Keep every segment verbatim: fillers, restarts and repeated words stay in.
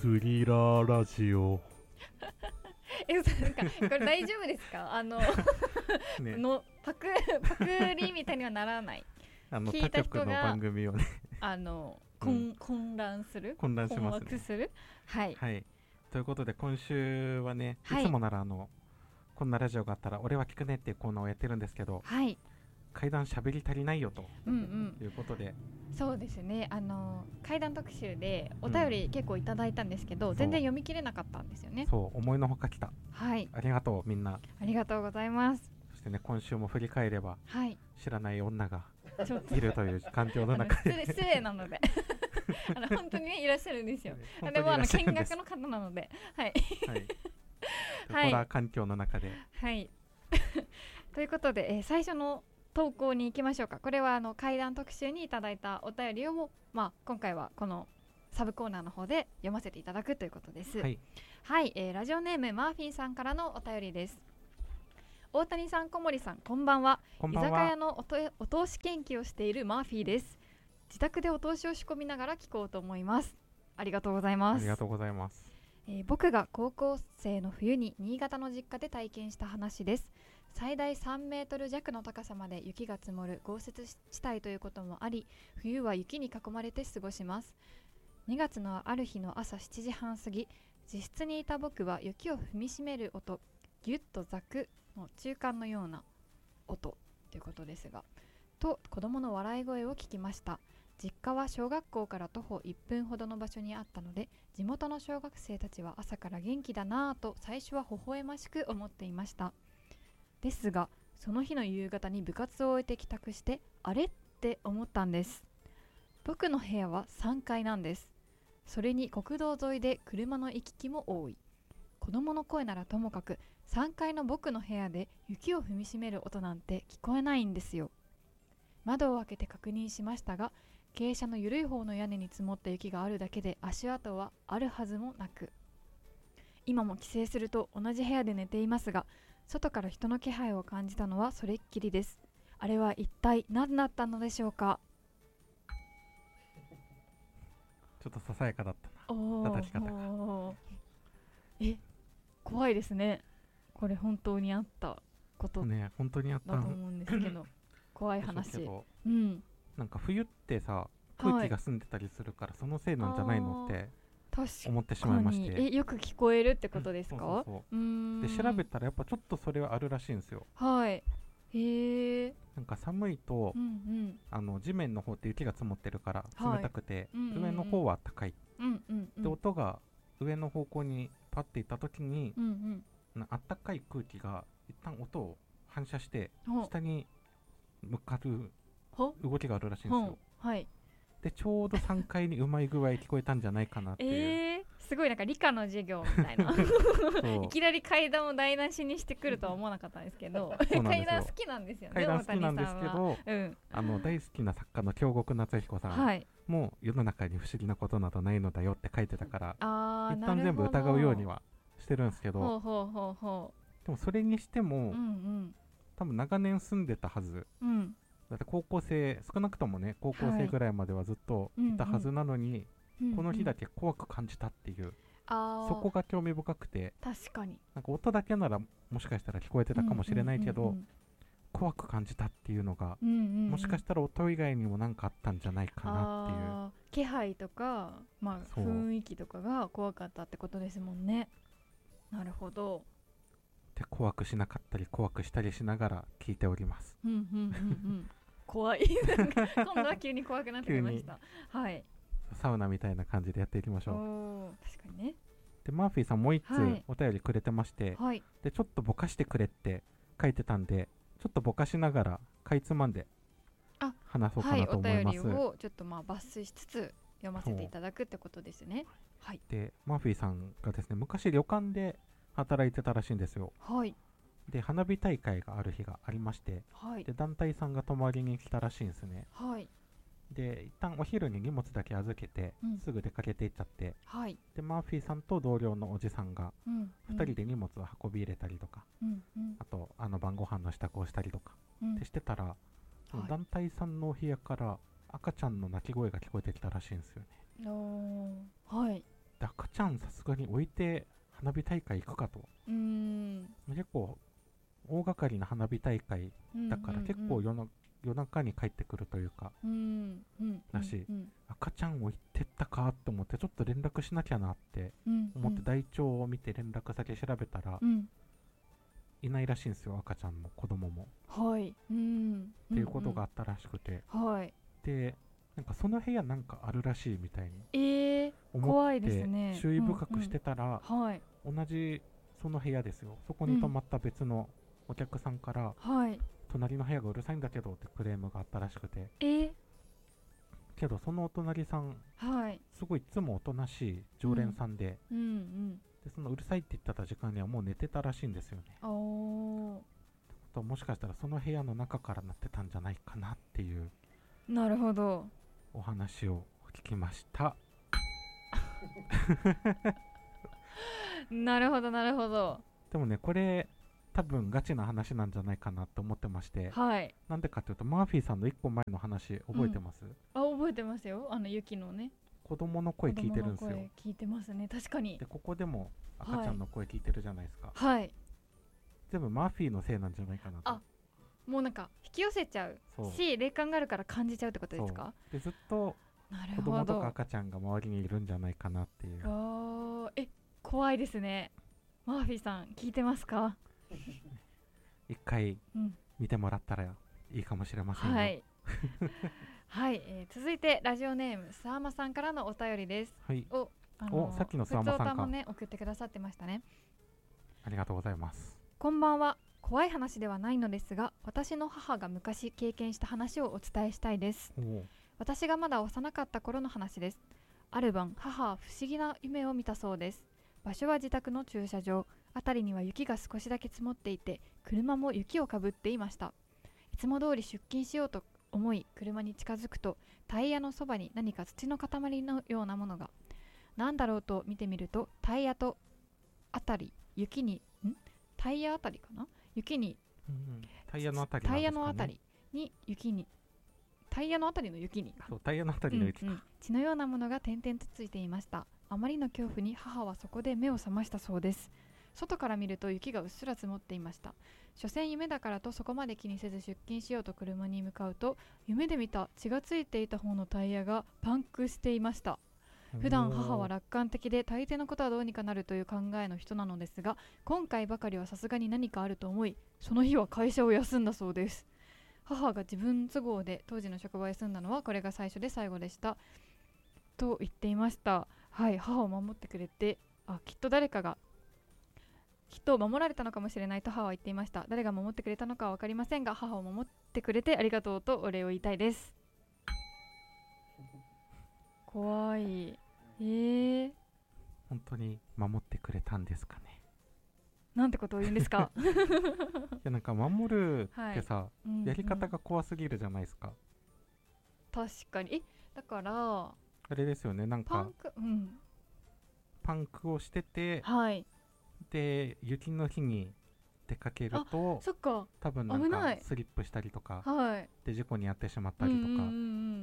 スリラーラジオえ、なんかこれ大丈夫ですか？あの、ね、のパクパクリみたいにはならない。 あの聞いた人が他局の番組をねあの、うん、混乱する混乱しますね。 困惑する。はい、 はい、ということで今週はね、いつもならあの、はい、こんなラジオがあったら俺は聞くねっていうコーナーをやってるんですけど、 はい、 怪談しゃべり足りないよと、うんうん、いうことで、 そうですね、あの怪談特集でお便り結構いただいたんですけど、うん、全然読み切れなかったんですよね。 そう、思いのほか来た。 はい、 ありがとうみんな。 ありがとうございます。 そしてね、今週も振り返れば、はい、知らない女がちょっといるという環境の中で失礼なのであの本当に、ね、いらっしゃるんですよ。でもあの見学の方なので、はい、 はい、ホラー環境の中で、 はいということで、えー、最初の投稿に行きましょうか。これはあの怪談特集にいただいたお便りをも、まあ、今回はこのサブコーナーの方で読ませていただくということです。はい、はい、えー、ラジオネームマーフィーさんからのお便りです。大谷さん、小森さん、こんばんは。 こんばんは。 居酒屋の お, とお通し研究をしているマーフィーです。自宅でお通しを仕込みながら聞こうと思います。ありがとうございます。 ありがとうございます。 えー、僕が高校生の冬に新潟の実家で体験した話です。最大さんメートル弱の高さまで雪が積もる豪雪地帯ということもあり、冬は雪に囲まれて過ごします。にがつのある日の朝しちじはん過ぎ、自室にいた僕は雪を踏みしめる音、ギュッとザクの中間のような音ということですが、と子供の笑い声を聞きました。実家は小学校から徒歩いっぷんほどの場所にあったので、地元の小学生たちは朝から元気だなぁと最初は微笑ましく思っていました。ですが、その日の夕方に部活を終えて帰宅して、あれって思ったんです。僕の部屋はさんがいなんです。それに国道沿いで車の行き来も多い。子供の声ならともかく、さんがいの僕の部屋で雪を踏みしめる音なんて聞こえないんですよ。窓を開けて確認しましたが、傾斜の緩い方の屋根に積もった雪があるだけで足跡はあるはずもなく、今も帰省すると同じ部屋で寝ていますが、外から人の気配を感じたのはそれっきりです。あれは一体何だったのでしょうか。 ちょっとささやかだったな、叩き方が。 え、怖いですね。これ本当にあったことね、本当にあっただと思うんですけど怖い話。 うん、なんか冬ってさ、空気が澄んでたりするから、はい、そのせいなんじゃないのって思ってしまいまして。 え、よく聞こえるってことですか？うん、そうそうそう。 うーん、で調べたらやっぱちょっとそれはあるらしいんですよ。 はい。へえ。 なんか寒いと、うんうん、あの地面の方って雪が積もってるから冷たくて、はい、うんうんうん、上の方は高い、うんうんうん、で音が上の方向にパッていった時に、うんうん、あったかい空気が一旦音を反射して下に向かる動きがあるらしいんですよ。はい、でちょうどさんがいにうまい具合聞こえたんじゃないかなっていう、 えー、すごいなんか理科の授業みたいないきなり階段を台無しにしてくるとは思わなかったんですけど階段好きなんですよね。 階段好きなんですけど、うん、あの大好きな作家の京極夏彦さん、はい、もう世の中に不思議なことなどないのだよって書いてたから、あ、一旦全部疑うようにはしてるんですけど、ほうほうほうほう、でもそれにしても、うんうん、多分長年住んでたはず、うん、だって高校生、少なくともね高校生ぐらいまではずっといたはずなのに、はい、この日だけ怖く感じたっていう、うんうん、そこが興味深くて、確かになんか音だけならもしかしたら聞こえてたかもしれないけど、うんうんうんうん、怖く感じたっていうのが、うんうんうん、もしかしたら音以外にも何かあったんじゃないかなっていう、あ、 気配とか、まあ、雰囲気とかが怖かったってことですもんね。なるほど。 で怖くしなかったり怖くしたりしながら聞いております。うんうんうんうん、 怖い今度は急に怖くなってきました。はい、 サウナみたいな感じでやっていきましょう。 お、確かにね。 でマーフィーさんもう一つお便りくれてまして、はい、でちょっとぼかしてくれって書いてたんで、ちょっとぼかしながらかいつまんで話そうかなと思います。 はい、お便りをちょっとまあ抜粋しつつ読ませていただくってことですね。はい、 でマーフィーさんがですね、昔旅館で働いてたらしいんですよ。はい、で花火大会がある日がありまして、はい、で団体さんが泊まりに来たらしいんですね。はい、で一旦お昼に荷物だけ預けて、うん、すぐ出かけていっちゃって、はい、でマーフィーさんと同僚のおじさんがふたりで荷物を運び入れたりとか、うんうん、あとあの晩ご飯の支度をしたりとか、うん、ってしてたら、はい、団体さんのお部屋から赤ちゃんの泣き声が聞こえてきたらしいんですよね。はい、 って赤ちゃんさすがに置いて花火大会行くかと。 うーん結構大掛かりな花火大会だから、結構夜な夜中に帰ってくるというか、 うんうん、 だし、 うんうん、 赤ちゃん置いてったかと思ってちょっと連絡しなきゃなって思って台帳を見て連絡先調べたら、うん、いないらしいんですよ、赤ちゃんの子供も。 はい、うん、 っていうことがあったらしくて、 うんうん、はい、 でなんかその部屋なんかあるらしいみたいに思って注意深くしてたら、 うんうん、はい、 同じその部屋ですよ、そこに泊まった別のお客さんから、 うん、はい、 隣の部屋がうるさいんだけどってクレームがあったらしくて、 えー、 けどそのお隣さん、 はい、 すごいいつもおとなしい常連さんで、 うんうんうん、 でそのうるさいって言ってた時間にはもう寝てたらしいんですよね。 おともしかしたらその部屋の中からなってたんじゃないかなっていう、 なるほど、 お話を聞きましたなるほどなるほど。 でもね、これ多分ガチな話なんじゃないかなと思ってまして、 はい、 なんでかというとマーフィーさんのいっこまえの話覚えてます？うん、 あ、覚えてますよ。あの雪のね、 子供の声聞いてるんですよ。 聞いてますね、確かに。 でここでも赤ちゃんの声聞いてるじゃないですか。 はい、 全部マーフィーのせいなんじゃないかなと。 あ、もうなんか引き寄せちゃうし、霊感があるから感じちゃうってことですか？ でずっと子供とか赤ちゃんが周りにいるんじゃないかなっていう。 あ、え、怖いですね。マーフィーさん聞いてますか？ 一回見てもらったらいいかもしれませんよ。 はいはい、えー、続いてラジオネームスワマさんからのお便りです。 はい、 お、あのお、さっきのスワマさんか。 普通歌もね送ってくださってましたね。 ありがとうございます。 こんばんは。怖い話ではないのですが、私の母が昔経験した話をお伝えしたいです。私がまだ幼かった頃の話です。ある晩、母は不思議な夢を見たそうです。場所は自宅の駐車場。辺りには雪が少しだけ積もっていて、車も雪をかぶっていました。いつも通り出勤しようと思い車に近づくと、タイヤのそばに何か土の塊のようなものが。何だろうと見てみると、タイヤとあたり雪にんタイヤあたりかな雪に、 うん、タイヤのあたりなんですかね。 タイヤのあたりに雪にタイヤのあたりの雪にそう、タイヤのあたりの雪か、うんうん、 血のようなものが点々とついていました。あまりの恐怖に母はそこで目を覚ましたそうです。外から見ると雪がうっすら積もっていました。所詮夢だからとそこまで気にせず出勤しようと車に向かうと、夢で見た血がついていた方のタイヤがパンクしていました。普段母は楽観的で大抵のことはどうにかなるという考えの人なのですが、今回ばかりはさすがに何かあると思い、その日は会社を休んだそうです。母が自分都合で当時の職場を休んだのはこれが最初で最後でしたと言っていました。はい、母を守ってくれて、あ、きっと誰かがきっと守られたのかもしれないと母は言っていました。誰が守ってくれたのかは分かりませんが、母を守ってくれてありがとうとお礼を言いたいです。怖い。えー、 本当に守ってくれたんですかね。 なんてことを言うんですか。 いや、なんか守るってさ、はい、うんうん、やり方が怖すぎるじゃないですか。 確かに。え、だからあれですよね、なんかパンク、うん、 パンクをしてて、 はい、 で雪の日に出かけると、 そっか、 多分なんかスリップしたりとか、 はい、 で事故に遭ってしまったりとか、うんうんうん、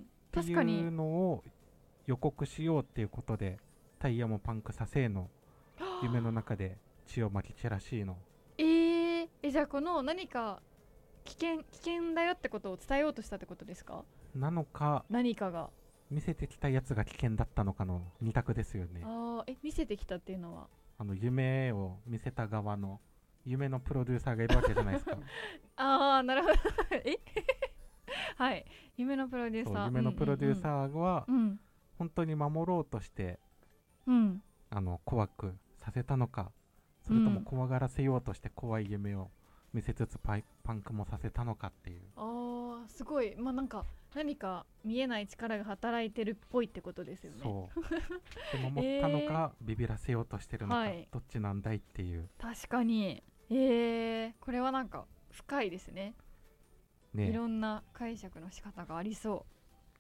っていうのを予告しようっていうことでタイヤもパンクさせーの夢の中で血をまき散らしいの。 えー、え、じゃあこの何か危険危険だよってことを伝えようとしたってことですか？ なのか、 何かが見せてきたやつが危険だったのかの二択ですよね。 あ、え、見せてきたっていうのはあの夢を見せた側の夢のプロデューサーがいるわけじゃないですか。 ああ、なるほど。えはい、夢のプロデューサー、 夢のプロデューサーは、うんうんうん、本当に守ろうとして、うん、あの怖くさせたのか、それとも怖がらせようとして怖い夢を見せつつパイパンクもさせたのかっていう。 あー、すごい、まあ、なんか何か見えない力が働いてるっぽいってことですよね。 そうで守ったのか、えー、ビビらせようとしてるのか、はい、どっちなんだいっていう。 確かに、えー、これはなんか深いですね。ね、いろんな解釈の仕方がありそう。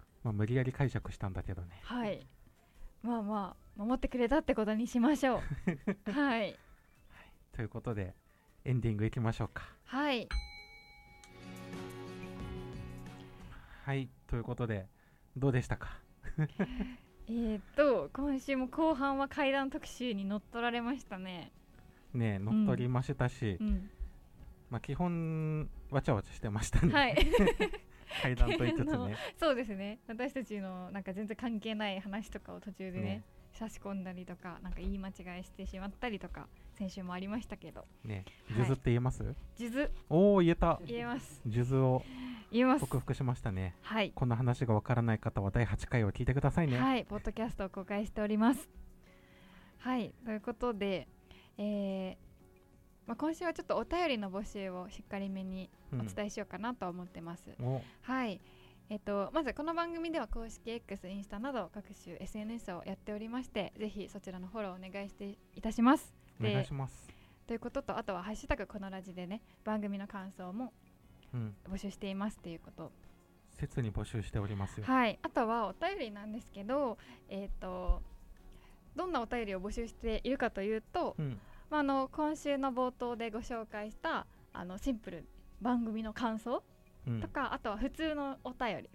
まあ、無理やり解釈したんだけどね。 はい、まあまあ守ってくれたってことにしましょう。はい、はい、 ということでエンディングいきましょうか。 はい、 はい、ということでどうでしたか？ えーと今週も後半は怪談特集に乗っ取られましたね。 ねえ乗っ取りましたし、うんうん、まあ基本わちゃわちゃしてましたね。はい怪談と言いつつねそうですね、私たちのなんか全然関係ない話とかを途中でね、ね差し込んだりとかなんか言い間違いしてしまったりとか先週もありましたけどね。数珠って言えます？ 数珠、 おお言えた。 言えます。 数珠を言えます。 克服しましたね。 はい、 こんな話がわからない方はだいはちかいを聞いてくださいね。 はい、ポッドキャストを公開しております。はいということで、えーまあ、今週はちょっとお便りの募集をしっかりめにお伝えしようかなと思ってます、うん、はいえー、とまずこの番組では公式 X、インスタなど各種 エスエヌエス をやっておりまして、ぜひそちらのフォローお願いしていたします。 お願いします。 ということと、あとはハッシュタグこのラジでね番組の感想も募集していますっていうこと、うん、 切に募集しておりますよ。 はい、あとはお便りなんですけど、えー、とどんなお便りを募集しているかというと、うんまあ、あの今週の冒頭でご紹介したあのシンプル番組の感想とか、うん、あとは普通のお便り